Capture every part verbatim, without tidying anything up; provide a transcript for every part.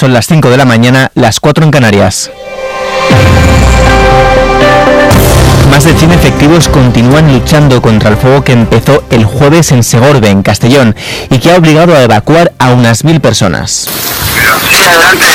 son las cinco de la mañana, las cuatro en Canarias. Más de cien efectivos continúan luchando contra el fuego que empezó el jueves en Segorbe, en Castellón, y que ha obligado a evacuar a unas mil personas. Sí, adelante.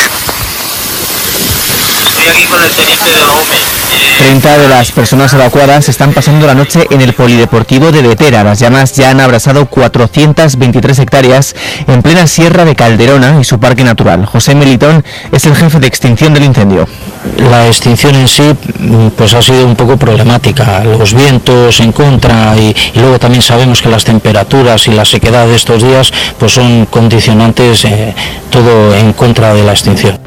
Estoy aquí con el teniente de Gómez. treinta de las personas evacuadas están pasando la noche en el polideportivo de Vetera. Las llamas ya han abrasado cuatrocientas veintitrés hectáreas en plena sierra de Calderona y su parque natural. José Melitón es el jefe de extinción del incendio. La extinción en sí pues ha sido un poco problemática, los vientos en contra y, y luego también sabemos que las temperaturas y la sequedad de estos días pues son condicionantes, eh, todo en contra de la extinción.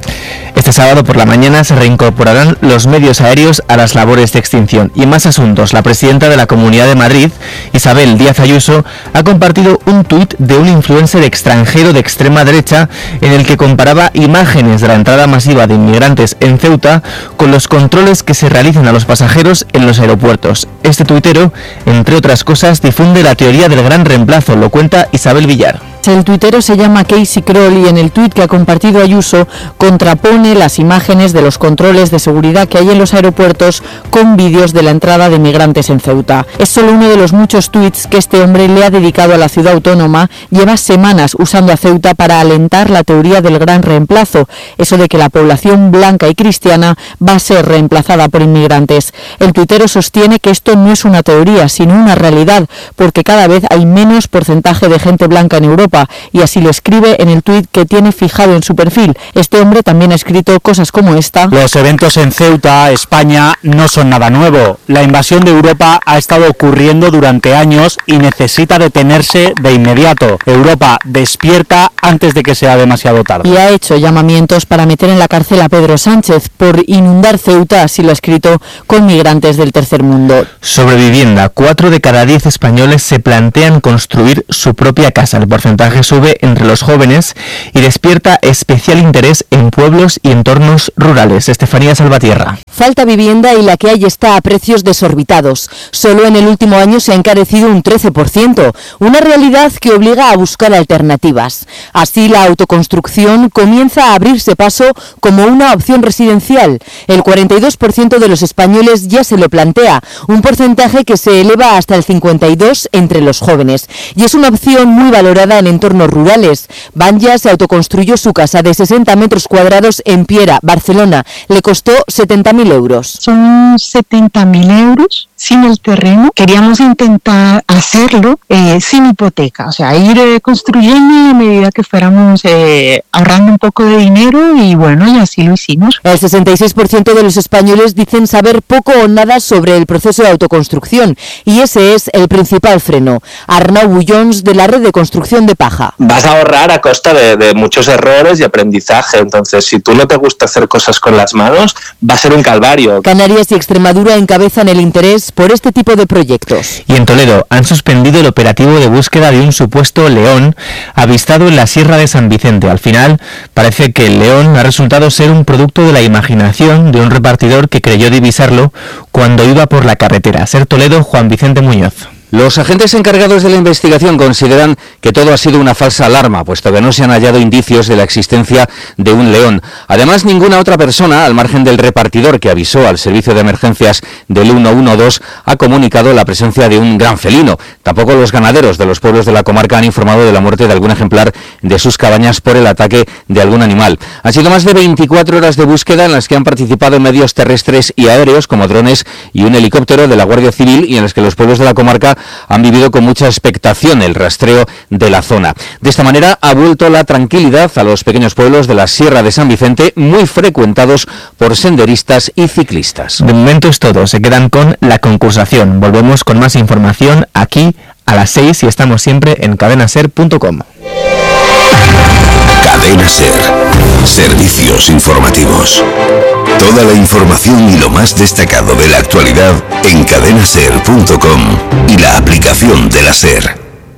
Este sábado por la mañana se reincorporarán los medios aéreos a las labores de extinción. Y en más asuntos, la presidenta de la Comunidad de Madrid, Isabel Díaz Ayuso, ha compartido un tuit de un influencer extranjero de extrema derecha en el que comparaba imágenes de la entrada masiva de inmigrantes en Ceuta con los controles que se realizan a los pasajeros en los aeropuertos. Este tuitero, entre otras cosas, difunde la teoría del gran reemplazo, lo cuenta Isabel Villar. El tuitero se llama Casey Kroll y en el tuit que ha compartido Ayuso contrapone las imágenes de los controles de seguridad que hay en los aeropuertos con vídeos de la entrada de migrantes en Ceuta. Es solo uno de los muchos tuits que este hombre le ha dedicado a la ciudad autónoma. Lleva semanas usando a Ceuta para alentar la teoría del gran reemplazo, eso de que la población blanca y cristiana va a ser reemplazada por inmigrantes. El tuitero sostiene que esto no es una teoría, sino una realidad, porque cada vez hay menos porcentaje de gente blanca en Europa, y así lo escribe en el tuit que tiene fijado en su perfil. Este hombre también ha escrito cosas como esta. Los eventos en Ceuta, España, no son nada nuevo. La invasión de Europa ha estado ocurriendo durante años y necesita detenerse de inmediato. Europa, despierta antes de que sea demasiado tarde. Y ha hecho llamamientos para meter en la cárcel a Pedro Sánchez por inundar Ceuta, así lo ha escrito, con migrantes del tercer mundo. Sobre vivienda, cuatro de cada diez españoles se plantean construir su propia casa. El porcentaje sube entre los jóvenes y despierta especial interés en pueblos y entornos rurales. Estefanía Salvatierra. Falta vivienda y la que hay está a precios desorbitados. Solo en el último año se ha encarecido un trece por ciento, una realidad que obliga a buscar alternativas. Así, la autoconstrucción comienza a abrirse paso como una opción residencial. El cuarenta y dos por ciento de los españoles ya se lo plantea, un porcentaje que se eleva hasta el cincuenta y dos por ciento entre los jóvenes. Y es una opción muy valorada en entornos rurales. Banja se autoconstruyó su casa de sesenta metros cuadrados en Piera, Barcelona. Le costó setenta mil euros. Son setenta mil euros sin el terreno. Queríamos intentar hacerlo eh, sin hipoteca, o sea, ir eh, construyendo a medida que fuéramos eh, ahorrando un poco de dinero y bueno, y así lo hicimos. El sesenta y seis por ciento de los españoles dicen saber poco o nada sobre el proceso de autoconstrucción y ese es el principal freno. Arnau Bullons, de la red de construcción de Paja. Vas a ahorrar a costa de, de muchos errores y aprendizaje, entonces si tú no te gusta hacer cosas con las manos, va a ser un calvario. Canarias y Extremadura encabezan el interés por este tipo de proyectos. Y en Toledo han suspendido el operativo de búsqueda de un supuesto león avistado en la Sierra de San Vicente. Al final, parece que el león ha resultado ser un producto de la imaginación de un repartidor que creyó divisarlo cuando iba por la carretera. Ser Toledo, Juan Vicente Muñoz. Los agentes encargados de la investigación consideran que todo ha sido una falsa alarma, puesto que no se han hallado indicios de la existencia de un león. Además, ninguna otra persona, al margen del repartidor que avisó al servicio de emergencias del ciento doce, ha comunicado la presencia de un gran felino. Tampoco los ganaderos de los pueblos de la comarca han informado de la muerte de algún ejemplar de sus cabañas por el ataque de algún animal. Han sido más de veinticuatro horas de búsqueda en las que han participado medios terrestres y aéreos como drones y un helicóptero de la Guardia Civil y en las que los pueblos de la comarca han vivido con mucha expectación el rastreo de la zona. De esta manera ha vuelto la tranquilidad a los pequeños pueblos de la Sierra de San Vicente, muy frecuentados por senderistas y ciclistas. De momento es todo, se quedan con la concursación. Volvemos con más información aquí a las seis y estamos siempre en cadena ser punto com. Cadena Ser. Servicios informativos. Toda la información y lo más destacado de la actualidad en cadena ser punto com y la aplicación de la SER.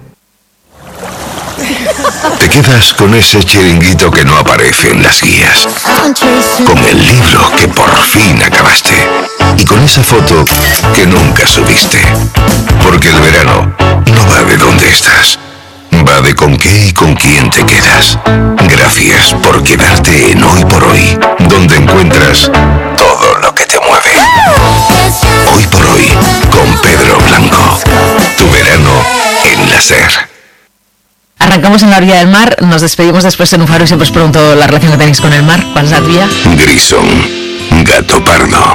Te quedas con ese chiringuito que no aparece en las guías, con el libro que por fin acabaste y con esa foto que nunca subiste, porque el verano no va de dónde estás, va de con qué y con quién te quedas. Gracias por quedarte en Hoy por Hoy, donde encuentras todo lo que te mueve. Hoy por Hoy, con Pedro Blanco. Tu verano en la SER. Arrancamos en la orilla del mar, nos despedimos después en un faro y siempre os pregunto la relación que tenéis con el mar. ¿Cuál es la tuya? Grison, gato pardo.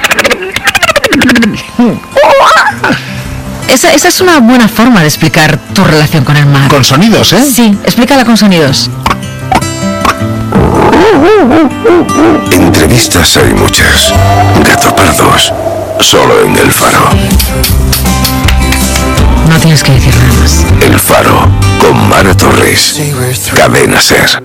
Esa, esa es una buena forma de explicar tu relación con el mar. Con sonidos, ¿eh? Sí, explícala con sonidos. Entrevistas hay muchas. Gato pardos, solo en El Faro. No tienes que decir nada más. El Faro, con Mara Torres. Cadena SER.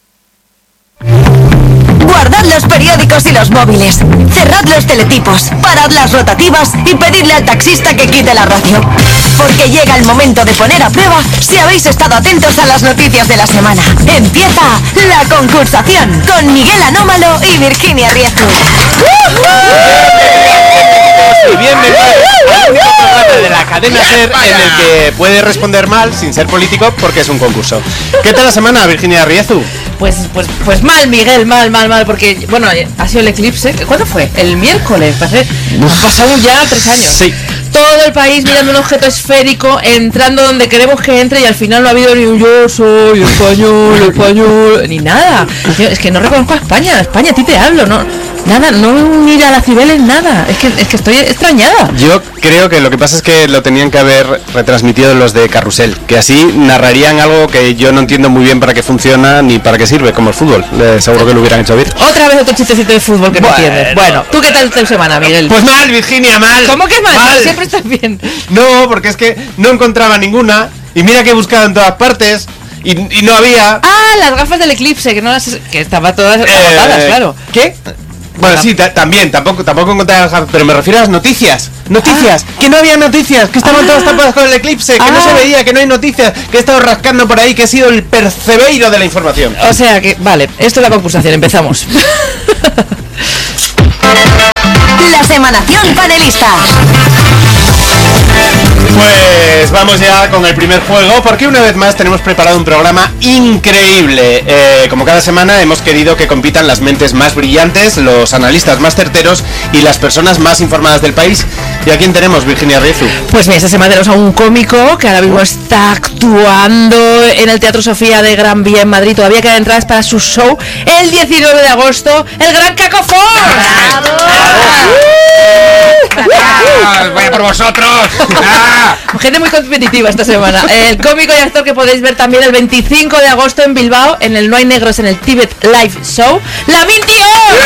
Guardad los periódicos y los móviles. Cerrad los teletipos. Parad las rotativas y pedidle al taxista que quite la radio. Porque llega el momento de poner a prueba si habéis estado atentos a las noticias de la semana. Empieza la concursación con Miguel Anómalo y Virginia Riezu. Y bienvenidos al único programa de la cadena SER en el que puede responder mal sin ser político porque es un concurso. ¿Qué tal la semana, Virginia Riezu? Pues, pues, pues mal, Miguel, mal, mal, mal, porque, bueno, ha sido el eclipse. ¿Cuándo fue? El miércoles, parece. Han pasado ya tres años. Sí. Todo el país mirando un objeto esférico, entrando donde queremos que entre y al final no ha habido ni un yo soy español, español, ni nada. Yo, es que no reconozco a España, España, a ti te hablo, no, nada, no ir a la Cibeles, nada. Es que, es que estoy extrañada. Yo creo que lo que pasa es que lo tenían que haber retransmitido los de Carrusel, que así narrarían algo que yo no entiendo muy bien para qué funciona ni para qué sirve, como el fútbol. Eh, seguro que lo hubieran hecho bien. Otra vez otro chistecito de fútbol que no Bueno. entiendes. Bueno, ¿tú qué tal tu semana, Miguel? Pues mal, Virginia, mal. ¿Cómo que mal? Mal. Siempre estás bien. No, porque es que no encontraba ninguna y mira que he buscado en todas partes y, y no había. Ah, las gafas del eclipse, que no las que estaban todas agotadas, Eh, claro. ¿Qué? Bueno, sí, ta- también, tampoco tampoco encontraba las, pero me refiero a las noticias. Noticias, Ah. que no había noticias, que estaban Ah. todas tapadas con el eclipse, que no Ah. se veía, que no hay noticias, que he estado rascando por ahí, que he sido el percebeiro de la información. O sea que, vale, esto es la concursación, empezamos. La semanación panelista. Pues vamos ya con el primer juego, porque una vez más tenemos preparado un programa increíble. Eh, como cada semana hemos querido que compitan las mentes más brillantes, los analistas más certeros y las personas más informadas del país. ¿Y a quién tenemos, Virginia Riezu? Pues mira, esta semana tenemos a un cómico que ahora mismo está actuando en el Teatro Sofía de Gran Vía en Madrid. Todavía quedan entradas para su show el diecinueve de agosto, el Gran Cacofón. ¡Vaya por vosotros! ¡Ah! Gente muy competitiva esta semana. El cómico y actor que podéis ver también el veinticinco de agosto en Bilbao, en el No hay negros, en el Tibet Live Show, La Mintión.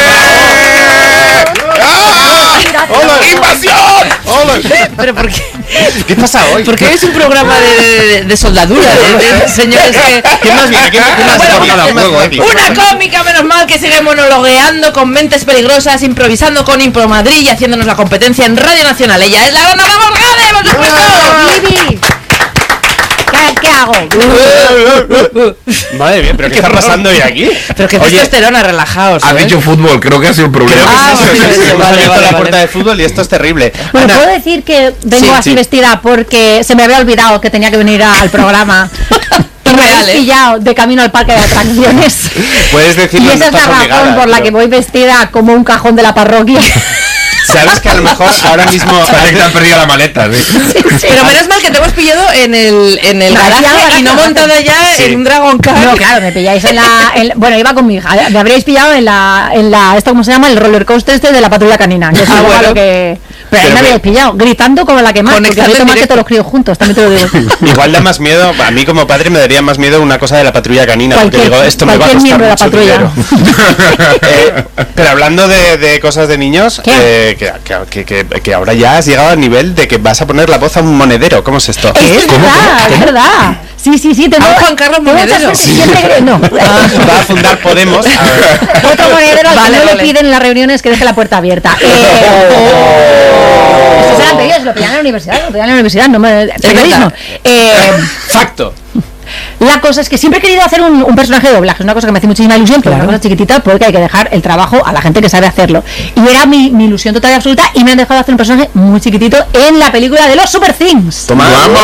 ¡Hola! ¡Invasión! ¡Hola! ¿Pero por qué? ¿Qué pasa hoy? Porque hoy es un programa de, de, de soldadura, de, de señores que... ¿Qué más viene? ¿Qué más, qué más Bueno, viene? una- ¿Qué más viene? Una cómica, menos mal, que sigue monologueando con mentes peligrosas, improvisando con Impro Madrid y haciéndonos la competencia en Radio Nacional. Ella es la Dona Morgade, por supuesto. Vivi. ¿Qué, qué hago? Madre mía, ¿pero qué está pasando hoy aquí? Pero que Oye, testosterona, relajaos. Ha ¿sabes? dicho fútbol, creo que ha sido el problema. Ah, Sí, sí, sí, sí, hemos vale, abierto vale, la vale. puerta de fútbol y esto es terrible. Bueno, Ana, puedo decir que vengo Sí, así sí. vestida porque se me había olvidado que tenía que venir a- al programa. Y me Real, habéis ¿eh? pillado de camino al parque de atracciones. puedes Y decirlo, no esa es la estás razón obligada, por la pero- que voy vestida como un cajón de la parroquia. Sabes que a lo mejor ahora mismo Parece que te han perdido la maleta, sí. Pero menos mal que te hemos pillado en el, en el Garaje, garaje garaje, y no garaje. montada ya Sí. en un Dragon Car. No, claro, me pilláis en la, en- bueno, iba con mi hija. Me habríais pillado en la, en la, esto cómo se llama, el roller coaster este de la patrulla canina. Que es Ah, algo a bueno. lo que, pero ahí Pero me que- habíais pillado, gritando como la que más, porque Conectando grito en más que directo. todos los críos juntos, también te lo digo. igual da más miedo, a mí como padre me daría más miedo una cosa de la patrulla canina, porque Cualquier- digo, esto me va a cualquier costar miembro de la mucho patrulla. dinero. Eh, pero hablando de, de cosas de niños, eh, que, que, que, que ahora ya has llegado al nivel de que vas a poner la voz a un monedero. ¿Cómo es esto? Es verdad, es verdad. Sí, sí, sí, tengo, ¿A un Juan Carlos tengo mucha Monedero? suerte, siempre- no. Va a fundar Podemos. A ver. Otro monedero al que Vale, no vale. le piden en las reuniones que deje la puerta abierta. Eh, Esto se lo han pedido, se lo pedían en la universidad, lo pedían en la universidad, no me... Periodismo. verdad. Eh, Facto. La cosa es que siempre he querido hacer un, un personaje de doblaje, es una cosa que me hace muchísima ilusión, pero claro, una cosa chiquitita porque hay que dejar el trabajo a la gente que sabe hacerlo. Y era mi, mi ilusión total y absoluta y me han dejado hacer un personaje muy chiquitito en la película de los Super Things. ¡Toma! ¡Vamos!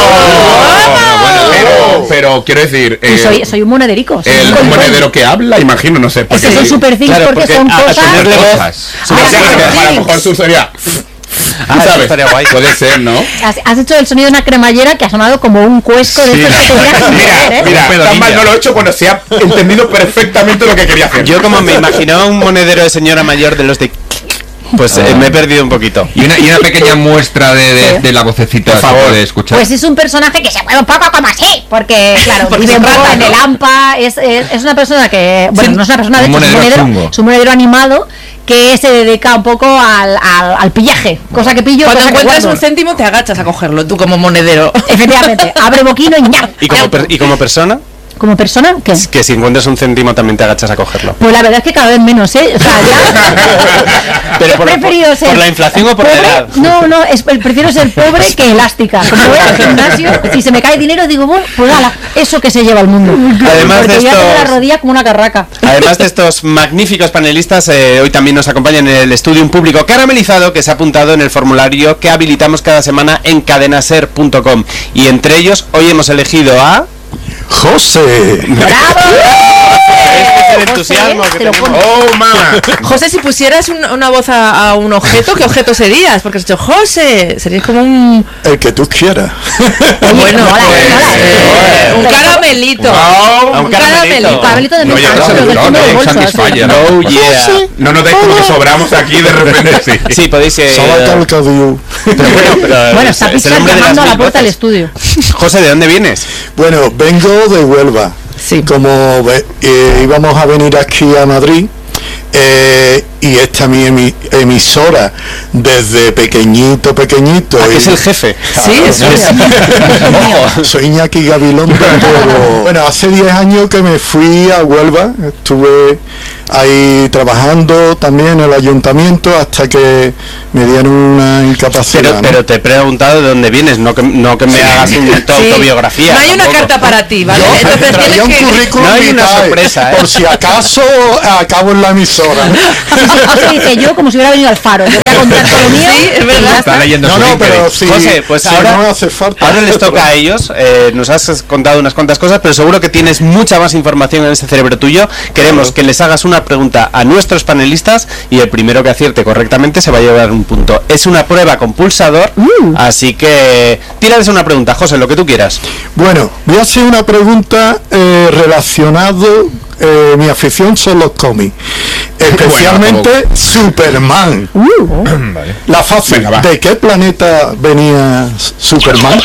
Bueno, pero, pero quiero decir... Eh, soy, soy un monederico. Soy el un monedero que habla, imagino, no sé. Es que son Super Things claro, porque, porque son a, cosas... A cosas. Ah, a lo mejor su sería... Ah, ¿sabes? Guay. Puede ser, ¿no? Has, has hecho el sonido de una cremallera que ha sonado como un cuesco de sí, estos que tenías que Mira, hacer, ¿eh? mira, tan mal no lo he hecho cuando se ha entendido perfectamente lo que quería hacer. Yo como me imaginaba un monedero de señora mayor de los de... Pues eh, me he perdido un poquito. Y una, y una pequeña muestra de, de, sí. de la vocecita por favor de escuchar. Pues es un personaje que se mueve un poco como así, porque claro, porque vive un poco en el hampa, es, es, es una persona que, bueno, sí. no es una persona, de hecho, es un monedero, es un monedero animado que se dedica un poco al, al, al pillaje, cosa que pillo. Cuando cosa encuentras que un céntimo te agachas a cogerlo, tú como monedero. Efectivamente, abre boquino y ña. ¿Y como, per, ¿Y como persona? ¿Como persona? ¿Qué? Es que si encuentras un céntimo también te agachas a cogerlo. Pues la verdad es que cada vez menos, ¿eh? O sea, ya... Pero por, por, ser ¿por la inflación o por pobre? la edad? No, no, es, prefiero ser pobre que elástica. Como voy al gimnasio, si se me cae dinero digo, bueno, pues ala, eso que se lleva el mundo. Además Porque de ya estos... tengo la rodilla como una carraca. Además de estos magníficos panelistas, eh, hoy también nos acompañan en el estudio un público caramelizado que se ha apuntado en el formulario que habilitamos cada semana en cadenaser punto com. Y entre ellos, hoy hemos elegido a... ¡José! ¡Bravo! Este es el entusiasmo que tenemos. ¡Oh, mamá! José, si pusieras un, una voz a, a un objeto, ¿qué objeto serías? Porque has dicho José, serías como un... El que tú quieras. Bueno, mola, pues, mola, eh, un caramelito. Wow, un, un caramelito. Un caramelito de no, mesa, ya ¿no? no, Del no, fondo no, del bolso, Satisfyer, así. no, Oh, yeah. No nos deis como que sobramos aquí de repente, sí. Sí, podéis... Eh, Salatalca Diu. pero bueno, pero Bueno, es- está es el Pixar hombre de llamando a las la mil puerta del voces. estudio. José, ¿de dónde vienes? Bueno, vengo de Huelva. Sí. Como ve- eh, íbamos a venir aquí a Madrid, eh, y esta es mi emi- emisora desde pequeñito, pequeñito. ¿A y- qué es el jefe? Sí, eso es. Ojo, soy Iñaki Gabilón, pero bueno, hace diez años que me fui a Huelva, estuve ahí trabajando también en el ayuntamiento hasta que me dieron una incapacidad. Pero, ¿no? pero te he preguntado de dónde vienes, no que, no que me hagas una tu Sí. autobiografía. No hay una tampoco. carta para ti, ¿vale? Yo Entonces traía tienes un que... currículum No hay una vitae, sorpresa, ¿eh? por si acaso acabo en la emisora. José dice yo como si hubiera venido al faro. Yo voy a contar todo lo mío. Sí, es verdad. Está leyendo No, su no, LinkedIn. pero si, José, pues si ahora- no hace falta. Ahora les toca a ellos, eh, nos has contado unas cuantas cosas, pero seguro que tienes mucha más información en ese cerebro tuyo. Queremos que les hagas una pregunta a nuestros panelistas y el primero que acierte correctamente se va a llevar un punto. Es una prueba con pulsador, Uh. así que tírales una pregunta, José, lo que tú quieras. Bueno, voy a hacer una pregunta eh, relacionado. Eh, mi afición son los cómics, especialmente Bueno, Superman. Vale. La fácil. Venga, va. ¿De qué planeta venía Superman?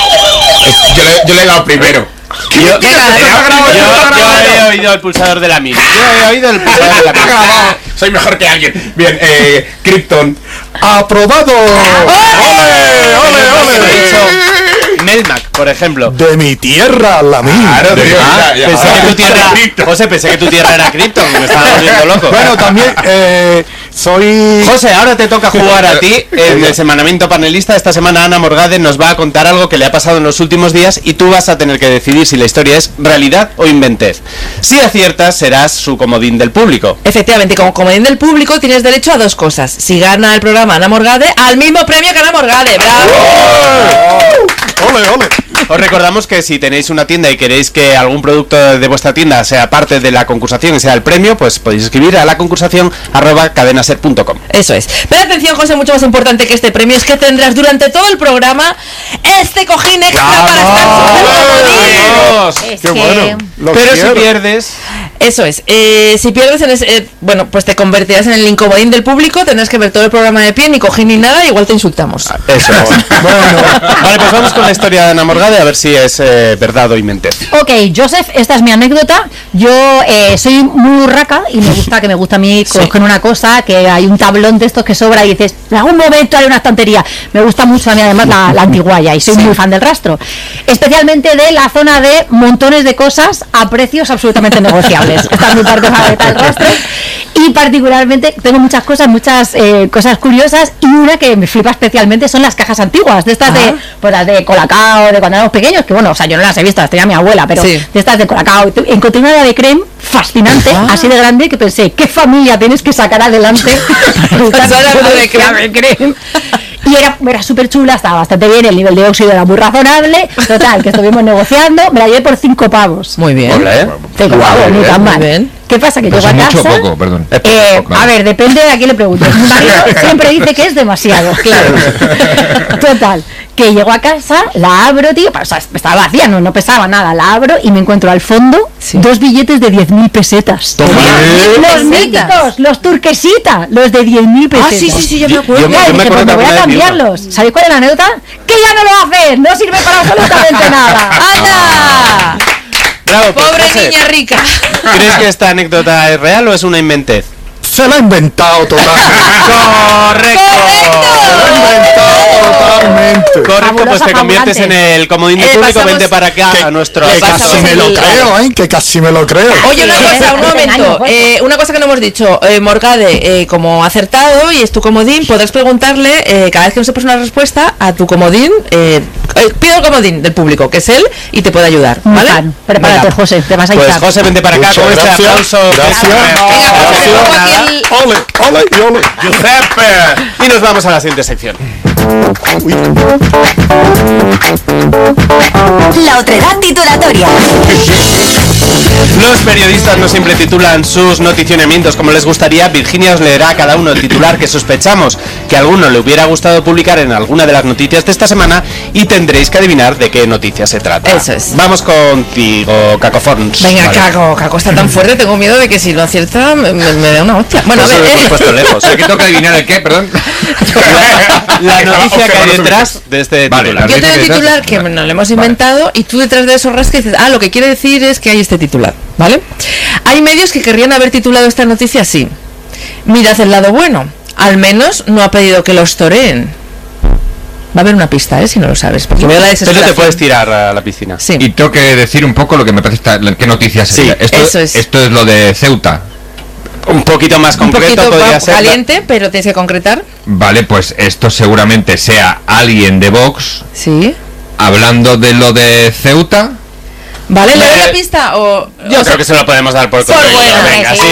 Es- Yo le, yo le he dado primero. Yo, yo- Venga, está grabado, yo- está yo grabado. he oído el pulsador de la mil. Yo he oído el pulsador de la Está mil. grabado. Soy mejor que alguien. Bien, eh, Krypton. ¡Aprobado! ¡Ole, ole, He ole! dicho Melmac, por ejemplo. De mi tierra, la mía. Claro, tío. Ah, ya, ya. pensé que tu tierra, Krypton. José, pensé que tu tierra era Krypton, me estaba volviendo loco. Bueno, también eh, soy... José, ahora te toca jugar a ti en el semanamiento panelista. Esta semana Ana Morgade nos va a contar algo que le ha pasado en los últimos días y tú vas a tener que decidir si la historia es realidad o inventez. Si aciertas, serás su comodín del público. Efectivamente, como comodín del público tienes derecho a dos cosas. Si gana el programa Ana Morgade, al mismo premio que Ana Morgade. ¡Bravo! ¡Ole, ole! Os recordamos que si tenéis una tienda y queréis que algún producto de vuestra tienda sea parte de la concursación y sea el premio, pues podéis escribir a la concursación arroba cadenaser punto com. Eso es. Pero atención, José, mucho más importante que este premio es que tendrás durante todo el programa este cojín extra para estar súper Es ¡Qué que... bueno! Lo Pero quiero. si pierdes... Eso es. Eh, si pierdes, en ese, eh, bueno, pues te convertirás en el incomodín del público, tendrás que ver todo el programa de pie, ni cojín ni nada, igual te insultamos. Eso. Bueno, vale, pues vamos con la historia de Ana Morgade a ver si es eh, verdad o inventez. Ok, Joseph, esta es mi anécdota. Yo eh, soy muy urraca y me gusta que me gusta a mí coger una cosa, que hay un tablón de estos que sobra y dices, en algún momento hay una estantería. Me gusta mucho a mí además la, la antiguaya y soy muy fan del rastro. Especialmente de la zona de montones de cosas a precios absolutamente negociables. Esta es mi parte favorita del rastro. Y particularmente tengo muchas cosas, muchas eh, cosas curiosas, y una que me flipa especialmente son las cajas antiguas, de estas de, pues las de Colacao, de cuando éramos pequeños, que bueno, o sea, yo no las he visto, las tenía mi abuela, pero sí, de estas de Colacao. Encontré una de creme fascinante, ah, así de grande, que pensé, ¿qué familia tienes que sacar adelante para de creme? Y era, era súper chula, estaba bastante bien, el nivel de óxido era muy razonable. Total, que estuvimos negociando, me la llevé por cinco pavos. Muy bien. Hola, ¿eh? Cinco wow, pavos, ni tan mal. Bien. ¿Qué pasa? Que llego a casa. Mucho o poco, perdón. Eh, a ver, depende de a quién le preguntes. Mi marido siempre dice que es demasiado, claro. Total, que llego a casa, la abro, tío, o sea, estaba vacía, no, no pesaba nada, la abro y me encuentro al fondo sí, dos billetes de diez mil pesetas. Los míticos, los turquesita, los de diez mil pesetas. Ah, sí, sí, sí, yo me acuerdo. Yo, yo, yo me acuerdo, pues me voy a cambiarlos. ¿Sabéis cuál es la anécdota? Que ya no lo hacen, no sirve para absolutamente nada. ¡Anda! Bravo, pues, pobre José, niña rica. ¿Crees que esta anécdota es real o es una inventez? Se la ha inventado totalmente. ¡Correcto! Se la ha inventado totalmente. Correcto, pues te conviertes en el comodín de Eh, público. pasamos- Vente para acá que- a nuestro... que casi me lo creo, ¿eh? Que casi me lo creo. Oye, una cosa, un momento. Eh, una cosa que no hemos dicho. Eh, Morgade, eh, como acertado y es tu comodín, podrás preguntarle eh, cada vez que no sepas una respuesta a tu comodín. Eh, eh, pido el comodín del público, que es él, y te puede ayudar. ¿Vale? Claro, prepárate, Venga. José, te vas a Pues hinchar. José, vente para acá Muchas con este gracias, aplauso. gracias. Venga, José, te pongo aquí el- Ole, ole y ole. Giuseppe. Y nos vamos a la siguiente sección. La otredad titulatoria. Los periodistas no siempre titulan sus noticionamientos como les gustaría. Virginia os leerá a cada uno el titular que sospechamos que a alguno le hubiera gustado publicar en alguna de las noticias de esta semana y tendréis que adivinar de qué noticia se trata. Eso es. Vamos contigo, Cacoforns. Venga, Vale. Caco, Caco está tan fuerte, tengo miedo de que si lo acierta me, me, me da una hostia. Bueno, Pues a ver, lo hemos eh. puesto lejos. ¿Qué toca adivinar el qué, perdón? La noticia que hay Observa, detrás de este Vale, titular. Yo te doy el titular que nos lo hemos inventado y tú detrás de eso rascas y dices, ah, lo que quiere decir es que hay este titular, ¿vale? Hay medios que querrían haber titulado esta noticia así: mirad el lado bueno, al menos no ha pedido que los toreen. Va a haber una pista, ¿eh? Si no lo sabes. Porque veo la Pero desesperación. te puedes tirar a la piscina. Sí. Y tengo que decir un poco lo que me parece esta, qué noticia sería. Sí, esto, eso es. esto es lo de Ceuta. Un poquito más Un concreto poquito podría pa- ser. caliente, pero tienes que concretar. Vale, pues esto seguramente sea alguien de Vox Sí. hablando de lo de Ceuta. ¿Vale? ¿Le doy Eh, la pista o...? Yo o sea, creo que se lo podemos dar por por correcto. buena, Venga, sí. sí,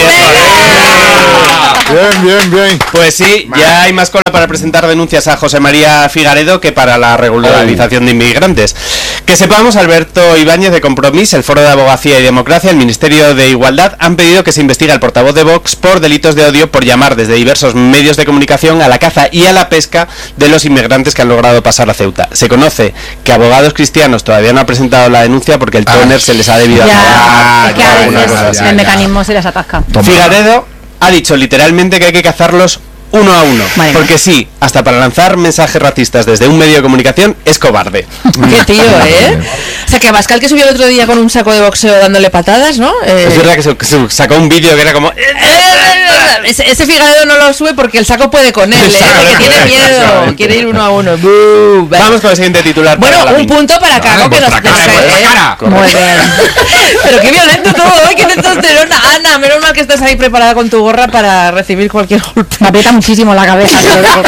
es Bien, bien, bien. Pues sí, ya hay más cola para presentar denuncias a José María Figaredo que para la regularización de inmigrantes. Que sepamos, Alberto Ibáñez de Compromís, el Foro de Abogacía y Democracia, el Ministerio de Igualdad han pedido que se investigue al portavoz de Vox por delitos de odio por llamar desde diversos medios de comunicación a la caza y a la pesca de los inmigrantes que han logrado pasar a Ceuta. Se conoce que Abogados Cristianos todavía no ha presentado la denuncia porque el toner se les ha debido Ya, acabar. es que a alguna veces cosa así. el mecanismo se les atasca. Figaredo ha dicho literalmente que hay que cazarlos uno a uno, Vale. porque sí, hasta para lanzar mensajes racistas desde un medio de comunicación es cobarde. Qué tío, ¿eh? O sea, que Abascal, que subió el otro día con un saco de boxeo dándole patadas, ¿no? Eh, Es verdad que se, que se sacó un vídeo que era como... Ese, ese Figaredo no lo sube porque el saco puede con él, ¿eh? Porque tiene miedo, quiere ir uno a uno. Buh, vale. Vamos con el siguiente titular. Bueno, para la un Min. punto para Caco que nos vuestra cara, nos- vuestra ¿eh? cara. Muy bien. Pero qué violento todo hoy, qué testosterona. Ana, menos mal que estás ahí preparada con tu gorra para recibir cualquier golpe. Me aprieta muchísimo la cabeza. te lo digo.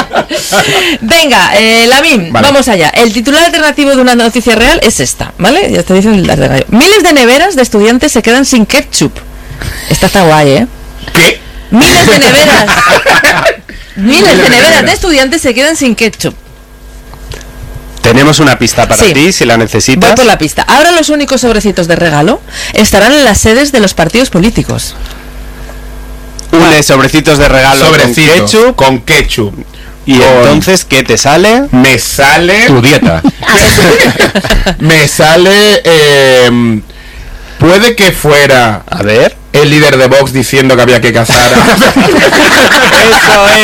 Venga, eh, Lamin, Vale. vamos allá. El titular alternativo de una noticia real es esta, ¿vale? Ya te dicen el de gallo. Miles de neveras de estudiantes se quedan sin ketchup. Esta está guay, ¿eh? ¿Qué? Miles de neveras. Miles de neveras de estudiantes se quedan sin ketchup. Tenemos una pista para Sí. ti, si la necesitas. Voy por la pista. Ahora los únicos sobrecitos de regalo estarán en las sedes de los partidos políticos. Une sobrecitos de regalo Sobrecito, con ketchup. con ketchup. Y Con- entonces, ¿qué te sale? Me sale Tu dieta. me sale eh, puede que fuera A ver. el líder de Vox diciendo que había que cazar a... Eso es.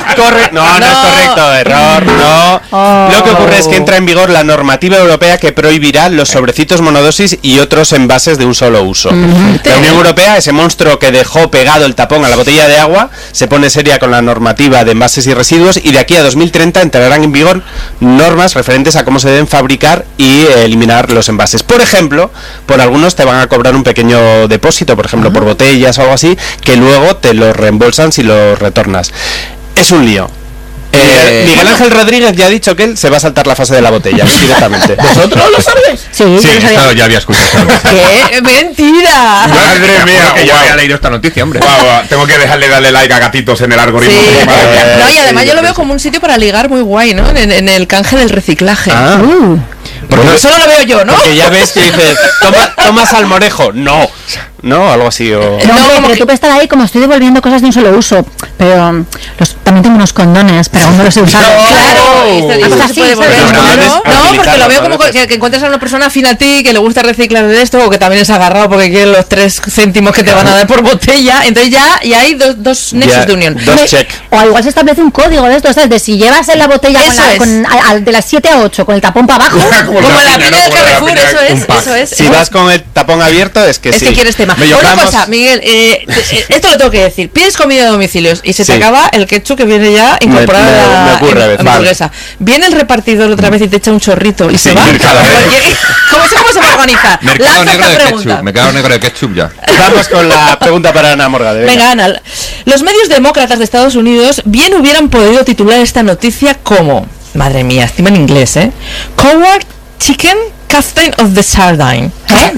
Corre... No, no, no es correcto, error, no. Oh. Lo que ocurre es que entra en vigor la normativa europea que prohibirá los sobrecitos monodosis y otros envases de un solo uso. Uh-huh. La Unión Europea, ese monstruo que dejó pegado el tapón a la botella de agua, se pone seria con la normativa de envases y residuos y de aquí a dos mil treinta entrarán en vigor normas referentes a cómo se deben fabricar y eh, eliminar los envases. Por ejemplo, por algunos te van a cobrar un pequeño depósito, por ejemplo, uh-huh. por botellas o algo así, que luego te los reembolsan si los retornas. Es un lío. Eh, Miguel Ángel Rodríguez ya ha dicho que él se va a saltar la fase de la botella directamente. ¿Vosotros lo sabéis? Sí, sí, yo esto ya había escuchado. ¡Qué mentira! Madre mía, que ya había leído esta noticia, hombre. Wow, wow. Tengo que dejarle darle like a gatitos en el algoritmo. Sí. Eh, no, y además sí, yo lo veo como un sitio para ligar muy guay, ¿no? En, en el canje del reciclaje. Ah. Uh. Porque bueno, eso no lo veo yo, ¿no? Porque ya ves que dices, toma, toma salmorejo. No. No, algo así o... No, no, pero que... tú puedes estar ahí como estoy devolviendo cosas de un solo uso. Pero los, también tengo unos condones, pero aún no los he usado. No, claro, esto, esto se puede devolver. No, no, no, porque lo veo como que, que encuentras a una persona afín a ti, que le gusta reciclar de esto, o que también es agarrado porque quiere los tres céntimos que te van a dar por botella. Entonces ya, ya hay dos, dos nexos ya, de unión. Dos check. O igual se establece un código de esto, ¿sabes? De si llevas en la botella con la, con, a, a, de las siete a ocho con el tapón para abajo. Como la piña del Carrefour, eso es, eso es. Si vas con el tapón abierto, es que sí. Es que quieres tema. Una cosa, Miguel, eh, esto lo tengo que decir. Pides comida a domicilios y se te sí. acaba el ketchup que viene ya incorporado me, me, a la ocurre, en, hamburguesa. Vale. Viene el repartidor otra vez y te echa un chorrito y sí, se va. ¿Cómo, ¿Cómo se va a organizar? Mercado negro de ketchup. Mercado negro de ketchup ya. Vamos con la pregunta para Ana Morgade. Venga. venga, Ana. Los medios demócratas de Estados Unidos bien hubieran podido titular esta noticia como, madre mía, encima en inglés, ¿eh? Coward Chicken Captain of the Sardine. ¿Eh?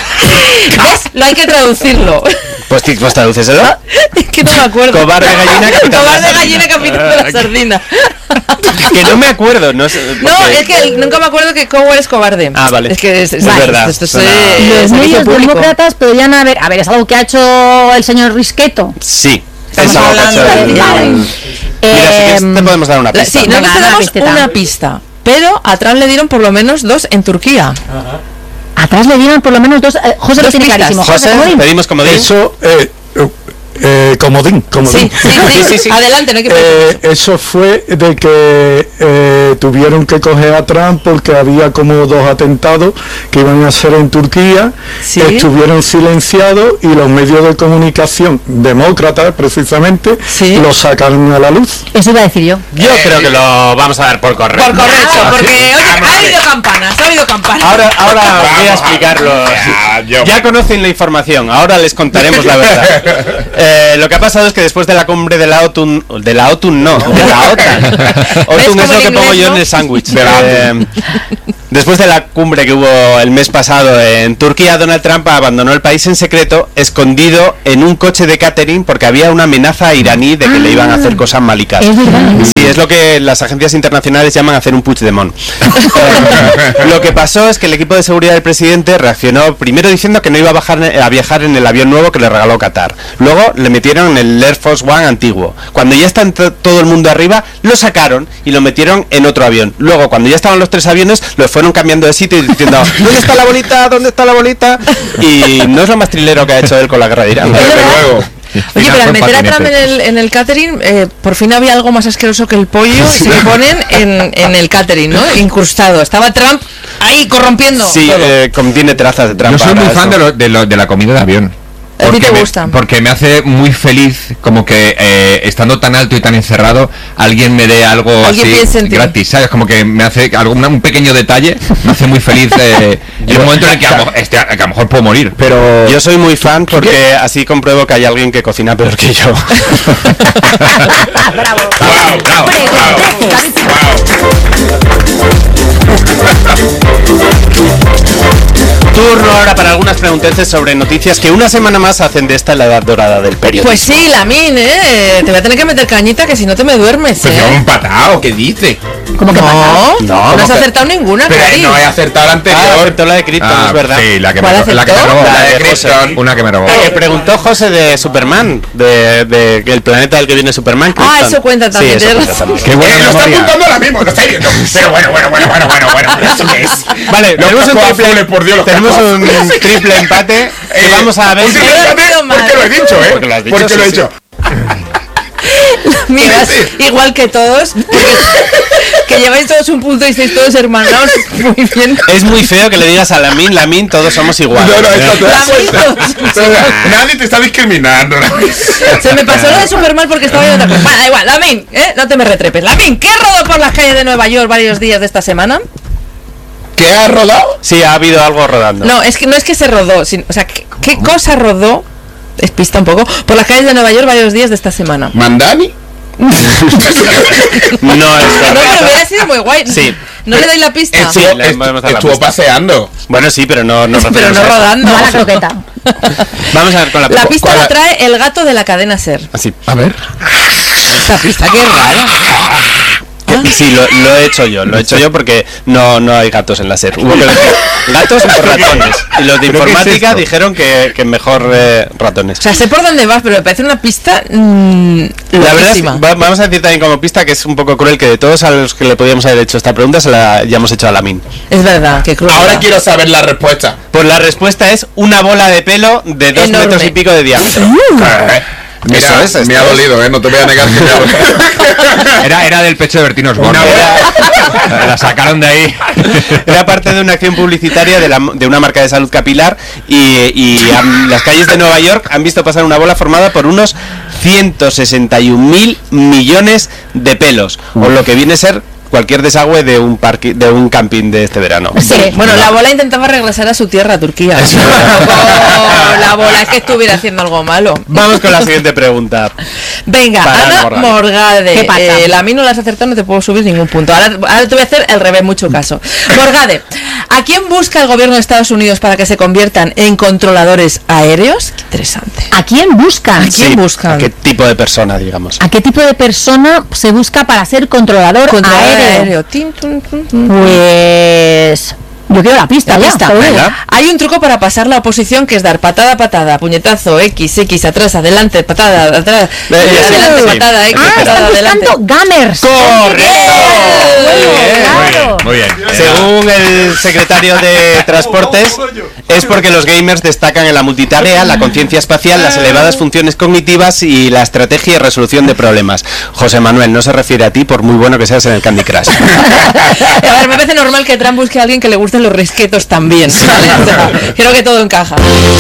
¿Ves? Lo hay que traducirlo. Pues, pues tradúceselo. Es que no me acuerdo. Cobarde gallina capitán. Cobarde gallina capitán de la sardina. Que no me acuerdo. No, es, no, es que nunca me acuerdo que Coward es cobarde. Ah, vale. Es que es, es, es vale, verdad. Esto es, Suena... eh, Los medios demócratas podrían haber... A ver, es algo que ha hecho el señor Risqueto. Sí. Estamos es hablando de... de... Vale. Mira, eh, si te podemos dar una pista. Sí, nosotros te damos una, una pista. Pero atrás le dieron por lo menos dos en Turquía. Ajá. Atrás le dieron por lo menos dos. Eh, José lo tiene clarísimo. José, José pedimos comodín. Eso, eh, eh, comodín, comodín. Sí, sí, sí, sí, sí. Adelante, no hay que eh, Eso fue de que eh, tuvieron que coger a Trump porque había como dos atentados que iban a hacer en Turquía. ¿Sí? Estuvieron silenciados y los medios de comunicación demócratas, precisamente, ¿sí? Lo sacaron a la luz. Eso iba a decir yo. Yo eh, creo que lo vamos a dar por correcto. Por correcto, porque oye, ha habido campanas, ha habido campanas. Ahora, ahora voy a explicarlo. Ya, ya conocen la información, ahora les contaremos la verdad. Eh, lo que ha pasado es que después de la cumbre de la OTAN, de la OTAN no, de la OTAN. OTAN es lo que pongo yo en el sándwich. Eh, después de la cumbre que hubo el mes pasado en Turquía, Donald Trump abandonó el país en secreto, escondido en un coche de catering porque había una amenaza iraní de que ah, le iban a hacer cosas malicas. Es verdad. Sí, es lo que las agencias internacionales llaman hacer un Puigdemont. eh, lo que pasó es que el equipo de seguridad del presidente reaccionó primero diciendo que no iba a, bajar, a viajar en el avión nuevo que le regaló Qatar. Luego le metieron en el Air Force One antiguo. Cuando ya está todo el mundo arriba, lo sacaron y lo metieron en otro avión. Luego, cuando ya estaban los tres aviones, los fueron cambiando de sitio y diciendo ¿dónde está la bolita? ¿Dónde está la bolita? Y no es lo más trilero que ha hecho él con la guerra de Irán. Desde luego. Oye, pero al meter a Trump en el, en el catering, eh, por fin había algo más asqueroso que el pollo y se lo ponen en, en el catering, ¿no? Incrustado. Estaba Trump ahí corrompiendo. Sí, eh, contiene trazas de Trump. Yo soy muy fan de, lo, de, lo, de la comida de avión. ¿A ti te me, gusta? Porque me hace muy feliz como que eh, estando tan alto y tan encerrado alguien me dé algo así gratis, ¿sabes? Como que me hace algo, un pequeño detalle, me hace muy feliz eh, en un momento en el que a, lo, este, que a lo mejor puedo morir. Pero yo soy muy fan porque ¿qué? Así compruebo que hay alguien que cocina peor que yo. Bravo. Wow, bravo, bravo, Turno ahora para algunas pregunteces sobre noticias que una semana más hacen de esta la edad dorada del periodismo. Pues sí, Lamin, ¿eh? Te voy a tener que meter cañita que si no te me duermes, ¿eh? Pues yo un patao, ¿qué dice? ¿Cómo que no, patao? No, no has acertado ninguna, pero Cari. no he acertado la anterior. Ah, acertó la de Krypton, ah, es verdad. Sí, la que, ¿Cuál me, acertó? la que me robó. La de Krypton, una que me robó. La que preguntó José de Superman, de, de, de el planeta del que viene Superman. Krypton. Ah, eso cuenta también. Sí, eso cuenta también. Qué buena eh, memoria. Lo está apuntando ahora mismo, lo está viendo. Pero bueno, bueno, bueno, bueno, bueno, bueno. ¿Eso qué es? Vale, tenemos un triple, por Dios, tenemos un triple empate que vamos a ver. ¿Por qué lo he dicho, eh? Porque lo has dicho, Porque sí, lo he sí. dicho. Miras igual que todos, que lleváis todos un punto y estáis todos hermanados muy bien. Es muy feo que le digas a Lamin, Lamin, todos somos iguales. No, no, esto te das cuenta. Nadie te está discriminando. Se me pasó lo de súper mal porque estaba viendo otra cosa. Bueno, da igual, Lamin, ¿eh? No te me retrepes. Lamin, ¿qué rodó por las calles de Nueva York varios días de esta semana? ¿Qué ha rodado? Sí, ha habido algo rodando. No, es que no es que se rodó, sino, o sea, ¿qué, qué cosa rodó? Despista un poco. Por las calles de Nueva York varios días de esta semana. ¿Mandani? No es No, pero hubiera sido muy guay. Sí. ¿No le dais la pista? Estuvo, Sí, le podemos dar la estuvo pista. paseando. Bueno, sí, pero no, no Pero no rodando. No a la croqueta. Vamos a ver con la La pista. pista la trae el gato de la cadena SER. Así. A ver. Esta pista, qué rara. Sí, lo, lo he hecho yo, lo he hecho yo porque no, no hay gatos en la SER. Hubo que elegir gatos por ratones. Y los de ¿Pero qué es informática esto? dijeron que, que mejor eh, ratones. O sea, sé por dónde vas, pero me parece una pista mmm, La verdad es que loquísima. va- vamos a decir también como pista que es un poco cruel que de todos a los que le podíamos haber hecho esta pregunta se la ya hemos hecho a Lamin. Es verdad, que cruel. Ahora quiero saber la respuesta. Pues la respuesta es una bola de pelo de dos Enorme. metros y pico de diámetro. Eh, Mira, Eso es, esto me ha es. dolido, ¿eh? No te voy a negar que me ha dolido. Era, era del pecho de Bertino Osborne. Era- La sacaron de ahí. Era parte de una acción publicitaria de, la- de una marca de salud capilar y, y am- las calles de Nueva York han visto pasar una bola formada por unos ciento sesenta y un mil millones de pelos, o lo que viene a ser cualquier desagüe de un parque, de un camping de este verano. Sí, bueno, la bola intentaba regresar a su tierra, a Turquía. Tampoco la bola es que estuviera haciendo algo malo. Vamos con la siguiente pregunta. Venga, Para Ana Morgade. Morgade. ¿Qué pasa? Eh, la mí no la has acertado, no te puedo subir ningún punto. Ahora, ahora te voy a hacer el revés, mucho caso. Morgade, ¿a quién busca el gobierno de Estados Unidos para que se conviertan en controladores aéreos? Qué interesante. ¿A quién buscan? ¿A quién Sí, buscan? ¿a qué tipo de persona, digamos? ¿A qué tipo de persona se busca para ser controlador, Controlador aéreo? aéreo. Tin, tun, tun, tun. Pues yo quiero la pista. La ya, pista. te lo digo. Venga. Hay un truco para pasar la oposición que es dar patada, patada, puñetazo, X, X, atrás, adelante, patada, atrás, Eh, ya sí, adelante, sí. patada, X, Ah, patada, están adelante. buscando gamers. ¡Correcto! Bueno, Muy bien, claro. Muy bien. Según el secretario de Transportes, es porque los gamers destacan en la multitarea, la conciencia espacial, las elevadas funciones cognitivas y la estrategia y resolución de problemas. José Manuel, no se refiere a ti por muy bueno que seas en el Candy Crush. A ver, me parece normal que Trump busque a alguien que le gusten los risquetos también. ¿vale? O sea, creo que todo encaja.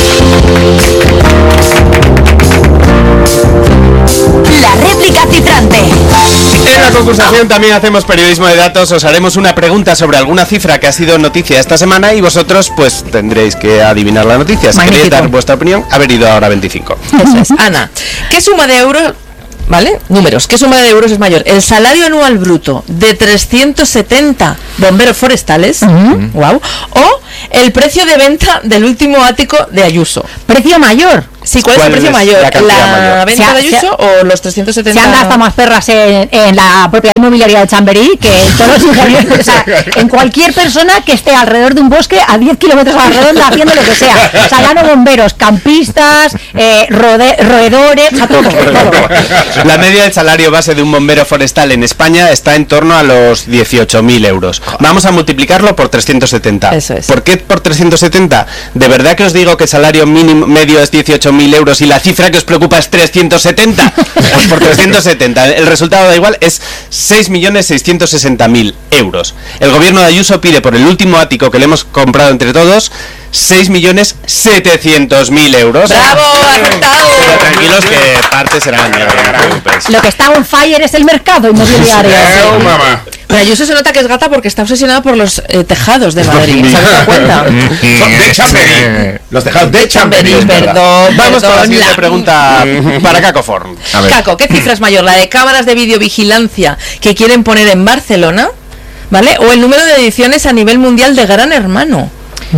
La réplica cifrante. En la concursación también hacemos periodismo de datos, os haremos una pregunta sobre alguna cifra que ha sido noticia esta semana y vosotros pues tendréis que adivinar la noticia. Si queréis Magnífico. dar vuestra opinión, ha venido ahora veinticinco. Eso es. Ana, ¿qué suma de euros, vale? Números, ¿qué suma de euros es mayor? ¿El salario anual bruto de trescientos setenta bomberos forestales? Wow. ¿O el precio de venta del último ático de Ayuso? Precio mayor. Sí, ¿cuál, es el ¿Cuál precio es mayor? la ¿La, cantidad mayor? venta Se ha- de Ayuso se ha- o los trescientos setenta? Se han gastado más perras en, en la propiedad inmobiliaria de Chamberí que en todos los ingenieros, o sea, en cualquier persona que esté alrededor de un bosque a diez kilómetros a la redonda haciendo lo que sea. O sea, ya no bomberos, campistas, eh, rode- roedores, o sea, todo, todo. La media del salario base de un bombero forestal en España está en torno a los dieciocho mil euros. Vamos a multiplicarlo por trescientos setenta. Eso es. ¿Por qué por trescientos setenta? ¿De verdad que os digo que el salario mínimo medio es dieciocho mil euros y la cifra que os preocupa es trescientos setenta? Pues por trescientos setenta. El resultado da igual, es seis millones seiscientos sesenta mil euros. El gobierno de Ayuso pide por el último ático que le hemos comprado entre todos seis millones setecientos mil euros. ¡Bravo! ¡Acertado! Pero tranquilos que parte serán, ya no os preocupéis. Lo que está on fire es el mercado inmobiliario. Eh, mamá. Pero Ayuso se nota que es gata porque está obsesionado por los eh, tejados de Madrid. ¿Se has dado cuenta? Son de Chamberí. Los dejados de Chamberí. Chamberí, es verdad. perdón. Vamos con la perdón, siguiente la- pregunta para Cacoform. A ver. Caco, ¿qué cifra es mayor? ¿La de cámaras de videovigilancia que quieren poner en Barcelona? ¿Vale? ¿O el número de ediciones a nivel mundial de Gran Hermano?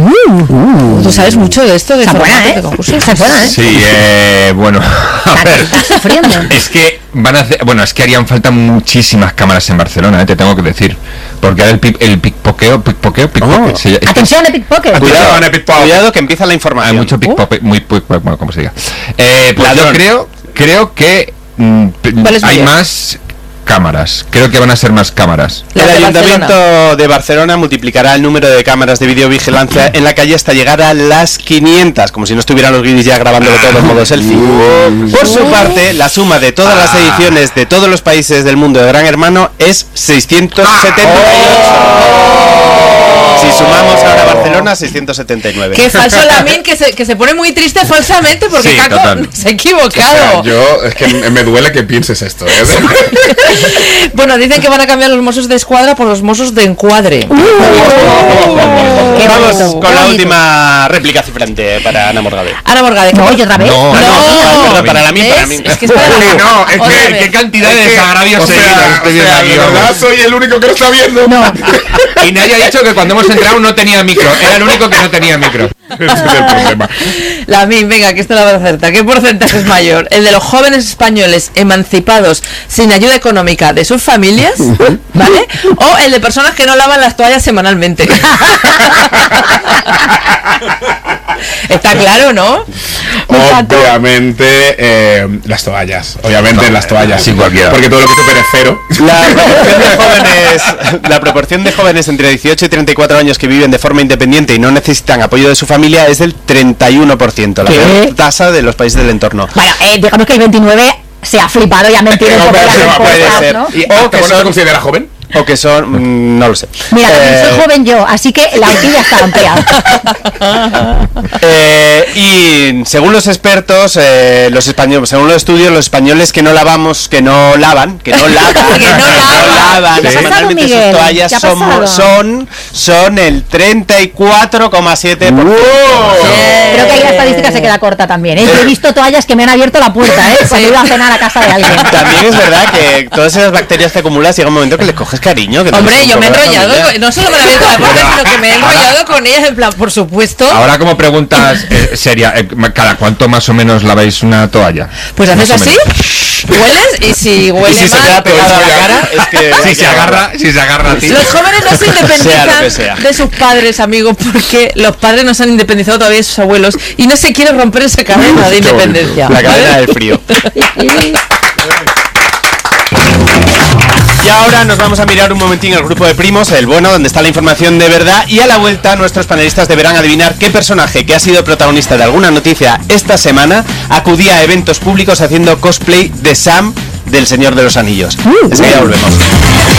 Uh, Tú sabes mucho de esto, de Está buena, formatos ¿eh? de concursos. Está buena, ¿eh? Sí, eh, bueno, a ver. Está sufriendo. Es que van a hacer, bueno, es que harían falta muchísimas cámaras en Barcelona, eh, te tengo que decir. Porque ahora el, pi- el pickpoqueo, pickpoqueo, pickpocket, se llama- Atención de pickpocket. Cuidado, Cuidado, pickpocket. cuidado que empieza la Hay información. mucho pickpocket, muy, muy, bueno, como se diga. Eh, pues yo Ladrón. creo, creo que mm, p- ¿Cuál es hay mayor? más cámaras. Creo que van a ser más cámaras. El Ayuntamiento Barcelona. de Barcelona multiplicará el número de cámaras de videovigilancia en la calle hasta llegar a las quinientas, como si no estuvieran los guiris ya grabándolo todo en modo selfie. Por su parte, la suma de todas las ediciones de todos los países del mundo de Gran Hermano es seiscientos setenta y ocho. Si sumamos ahora Barcelona, seiscientos setenta y nueve. Qué falso Lamin, que se, que se pone muy triste falsamente porque sí, Caco total. se ha equivocado. O sea, yo, es que me duele que pienses esto. ¿eh? Bueno, dicen que van a cambiar los mozos de escuadra por los mozos de encuadre. Uh, uh, Vamos con bonito. La última réplica cifrante para Ana Morgade. Ana Morgade. No, ¿y otra vez? No, no, no, perdón, para la mí, para mí. Es que es para la no, es que qué cantidad de desagravios seguidos. O sea, de verdad soy el único que lo está viendo. No. Y nadie ha dicho que cuando hemos entrado no tenía micro. Era el único que no tenía micro. Ese es el problema. La mí, venga, que esto la vas a acertar. ¿Qué porcentaje es mayor? ¿El de los jóvenes españoles emancipados sin ayuda económica de sus familias? ¿Vale? ¿O el de personas que no lavan las toallas semanalmente? Está claro, ¿no? Obviamente eh, las toallas. Obviamente no, las toallas. Sí, cualquiera. Porque todo lo que supere cero. La proporción de jóvenes, la proporción de jóvenes entre dieciocho y treinta y cuatro años que viven de forma independiente y no necesitan apoyo de su familia es del treinta y uno por ciento, la peor tasa de los países del entorno. Bueno, eh, digamos que el veintinueve se ha flipado y ha mentido un poco las respuestas, ¿no? ¿Y o que no se considera joven? O que son, mmm, no lo sé. Mira, eh, soy joven yo, así que la horquilla está ampliada. eh, y según los expertos, eh, los españoles, según los estudios, los españoles que no lavamos, que no lavan, que no lavan, que no lavan, ¿sí? semanalmente sus toallas son, son, son el treinta y cuatro coma siete por ciento. Creo que ahí la estadística se queda corta también, ¿eh? Yo he visto toallas que me han abierto la puerta, ¿eh? Cuando iba a cenar a casa de alguien. También es verdad que todas esas bacterias que acumulas llega un momento que les coges cariño. Que hombre, yo me he enrollado, con, no solo me la abierto la puerta, sino que me he enrollado con ellas, en plan, por supuesto. Ahora como preguntas eh, seria, eh, ¿cada cuánto más o menos laváis una toalla? Pues haces así, hueles y si huele y si mal, se queda pegada a la cara, es que si se agarra, si se agarra a ti. Los jóvenes no se independizan sea de sus padres, amigo, porque los padres no se han independizado todavía de sus abuelos y no se quiere romper esa cadena de independencia. La cadena del frío. Y ahora nos vamos a mirar un momentín el grupo de primos, el bueno, donde está la información de verdad, y a la vuelta nuestros panelistas deberán adivinar qué personaje que ha sido protagonista de alguna noticia esta semana acudía a eventos públicos haciendo cosplay de Sam del Señor de los Anillos. Uh, Enseguida volvemos.